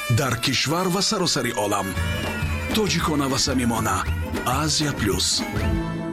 дар кишвар ва саросари олам. тоҷикона ва самимона. Азия плюс.